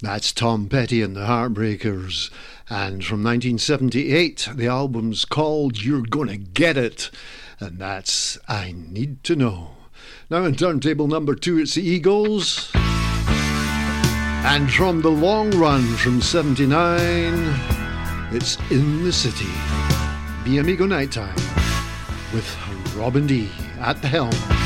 That's Tom Petty and the Heartbreakers. And from 1978, the album's called You're Gonna Get It. And that's I Need to Know. Now in turntable number 2, it's the Eagles. And from the long run from 79, it's In the City. Be Amigo Nighttime with Robin D at the helm.